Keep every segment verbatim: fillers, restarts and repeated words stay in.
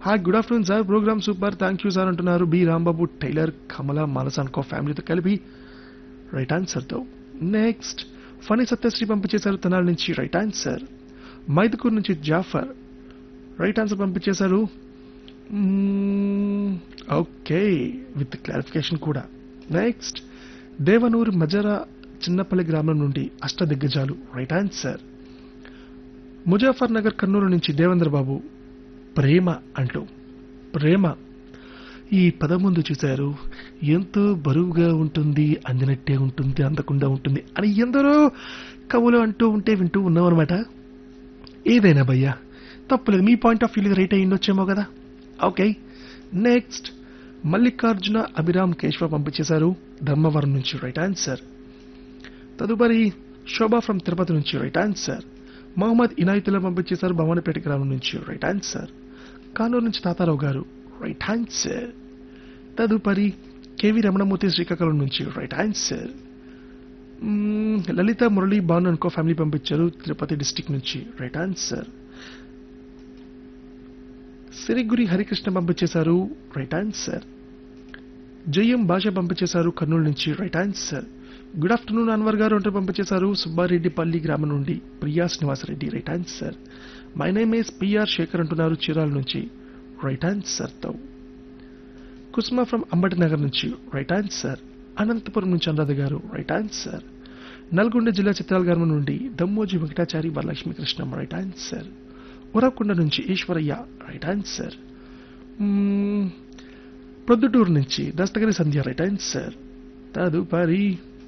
Hi good afternoon sir, programme super, thank you sir అంటున్నారు B Rambabu, tailor, కమల, మానస అనుకో ఫ్యామిలీతో కలిపి రైట్ ఆన్సర్తో. నెక్స్ట్ ఫనీ సత్యశ్రీ పంపించేశారు తెనాలి నుంచి రైట్ ఆన్సర్. మైదుకూరు నుంచి జాఫర్ రైట్ ఆన్సర్ పంపించేశారు. ఓకే, విత్ క్లారిఫికేషన్ కూడా. నెక్స్ట్ దేవనూరు మజరా చిన్నపల్లి గ్రామం నుండి అష్టదిగ్గజాలు రైట్ ఆన్సర్. ముజాఫర్ నగర్ కర్నూలు నుంచి దేవేంద్ర బాబు ప్రేమ అంటూ, ప్రేమ ఈ పదం ముందు చూశారు, ఎంతో బరువుగా ఉంటుంది, అందినట్టే ఉంటుంది, అందకుండా ఉంటుంది అని ఎందరో కవులు అంటూ ఉంటే వింటూ ఉన్నాం అనమాట. ఏదైనా భయ్యా తప్పులేదు, మీ పాయింట్ ఆఫ్ వ్యూ రైట్ అయ్యిండొచ్చేమో కదా. ఓకే, నెక్స్ట్ మల్లికార్జున అభిరామ్ కేశవ పంపించేశారు ధర్మవరం నుంచి రైట్ ఆన్సర్. తదుపరి శోభా ఫ్రమ్ తిరుపతి నుంచి రైట్ ఆన్సర్. మహమ్మద్ ఇనాయతుల్లా పంపించేశారు భవానీపేట గ్రామం నుంచి రైట్ ఆన్సర్. కానూరు నుంచి తాతారావు గారు రైట్ ఆన్సర్. తదుపరి కేవి రమణమూర్తి శ్రీకాకుళం నుంచి రైట్ ఆన్సర్. లలిత మురళి బాను అనుకో ఫ్యామిలీ పంపించారు తిరుపతి డిస్టిక్ నుంచి రైట్ ఆన్సర్. సిరిగురి హరికృష్ణ పంపించేశారు రైట్ ఆన్సర్. జయం భాష పంపించేశారు కర్నూలు నుంచి right answer. Good afternoon Anwar గారు అంటూ పంపించేశారు సుబ్బారెడ్డిపల్లి గ్రామం నుండి Priya Srinivasa Reddy right answer. My name is PR Shekhar అంటున్నారు చీరాల నుంచి రైట్ ఆన్సర్ తో. కుస్మా ఫ్రమ్ అంబటి నగర్ నుంచి రైట్ ఆన్సర్. అనంతపురం నుంచి అనురాధ గారు రైట్ ఆన్సర్. నల్గొండ జిల్లా చిత్రాల గ్రామం నుండి దమ్మోజీ వెంకటాచారి వరలక్ష్మి కృష్ణ రైట్ ఆన్సర్. ఉరవకొండ నుంచి ఈశ్వరయ్య రైట్ ఆన్సర్. ప్రొద్దుటూరు నుంచి దస్తగిరి సంధ్య రైట్ ఆన్సర్. తదుపరి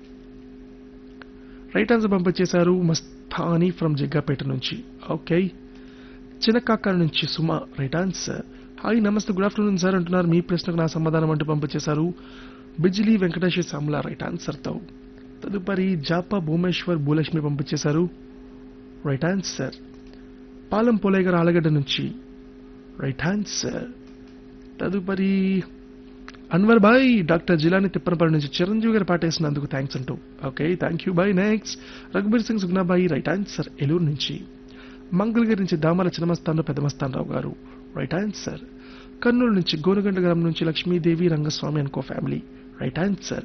రైట్ ఆన్సర్ పంపించేశారు మస్తాని ఫ్రమ్ జగ్గాపేట నుంచి. ఓకే, చినకాక నుంచి సుమ రైట్ ఆన్సర్. హాయ్ నమస్తే గుడ్ ఆఫ్టర్నూన్ సార్ అంటున్నారు మీ ప్రశ్నకు నా సమాధానం అంటూ పంపించేశారు బిజిలీ వెంకటేశ్వర సామ్లా రైట్ ఆన్సర్తో. తదుపరి జాపా భూమేశ్వర్ భూలక్ష్మి పంపించేశారు రైట్ ఆన్సర్. పాలం పోలయ్య గారు ఆలగడ్డ నుంచి రైట్ ఆన్సర్. తదుపరి అన్వర్ బాయ్ డాక్టర్ జిలాని తిప్పనపల్లి నుంచి చిరంజీవి గారు పాటేసినందుకు థ్యాంక్స్ అంటూ. Okay, thank you bye. Next Raghubir Singh Sugnabai right answer Eluru నుంచి. మంగళగిరి నుంచి దామల చిన్నమస్తాన్ పెద్దమస్తాన్ రావు గారు రైట్ ఆన్సర్. కర్నూలు నుంచి గోనగండ గ్రామం నుంచి లక్ష్మీదేవి రంగస్వామి అనుకో ఫ్యామిలీ రైట్ ఆన్సర్.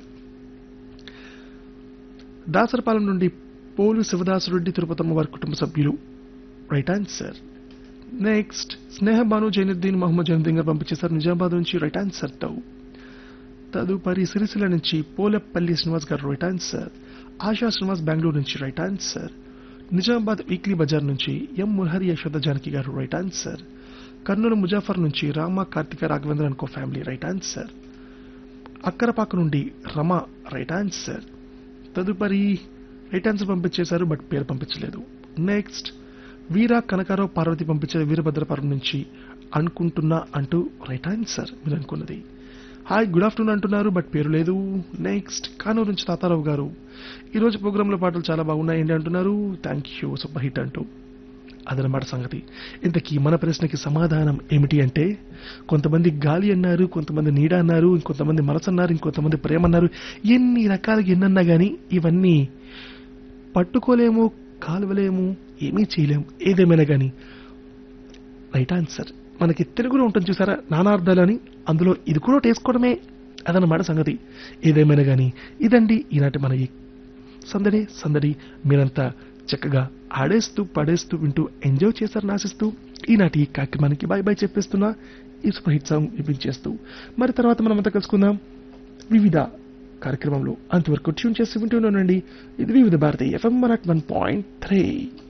దాసరపాలెం నుండి పోలు శివదాసురెడ్డి తిరుపతమ్మ వారి కుటుంబ సభ్యులు right answer. Next Sneha Banu Zainuddin Mohammed Zainuddin గారు పంపించేశారు నిజామాబాద్ నుంచి రైట్ ఆన్సర్ తో. తదుపరి సిరిసిల్ల నుంచి పోలపల్లి శ్రీనివాస్ గారు రైట్ ఆన్సర్. ఆశా శ్రీనివాస్ బెంగళూరు నుంచి right answer. Nizamabad weekly Bazar నుంచి ఎం మురహరి యశోద జానకి గారు రైట్ ఆన్సర్. కర్నూలు ముజాఫర్ నుంచి రామ కార్తిక రాఘవేంద్ర అనుకో ఫ్యామిలీ రైట్ ఆన్సర్. అక్కరపాక నుండి రమ రైట్ ఆన్సర్. తదుపరి రైట్ ఆన్సర్ పంపించేశారు బట్ పేరు పంపించలేదు. నెక్స్ట్ వీరా కనకారావు పార్వతి పంపించారు వీరభద్రపురం నుంచి అనుకుంటున్నా అంటూ రైట్ ఆన్సర్ మీరు అనుకున్నది. హాయ్ గుడ్ ఆఫ్టర్నూన్ అంటున్నారు బట్ పేరు లేదు. నెక్స్ట్ కానూరు నుంచి తాతారావు గారు ఈరోజు ప్రోగ్రాంలో పాటలు చాలా బాగున్నాయండి అంటున్నారు థ్యాంక్ యూ సూపర్ హిట్ అంటూ. అదనమాట సంగతి. ఇంతకీ మన ప్రశ్నకి సమాధానం ఏమిటి అంటే కొంతమంది గాలి అన్నారు, కొంతమంది నీడ అన్నారు, ఇంకొంతమంది మనసు అన్నారు, ఇంకొంతమంది ప్రేమ అన్నారు. ఎన్ని రకాలుగా ఎన్నన్నా కానీ ఇవన్నీ పట్టుకోలేము, కాలువలేము, ఏమీ చేయలేము. ఏదేమైనా కానీ రైట్ ఆన్సర్ మనకి తెలుగులో ఉంటుంది చూసారా నానార్థాలు అని, అందులో ఇది కూడా వేసుకోవడమే అదనమాట సంగతి. ఏదేమైనా కానీ ఇదండి ఈనాటి మన ఈ సందడి సందడి. మీరంతా చక్కగా ఆడేస్తూ పడేస్తూ వింటూ ఎంజాయ్ చేశారని ఆశిస్తూ ఈనాటి ఈ కార్యక్రమానికి బాయ్ బాయ్ చెప్పేస్తున్నా ఈ సూపర్ హిట్ సాంగ్ వినిపించేస్తూ మరి తర్వాత మనం అంతా కలుసుకుందాం వివిధ కార్యక్రమంలో. అంతవరకు ట్యూన్ చేసి వింటూనే ఉండండి. ఇది వివిధ Bharati FM one point three.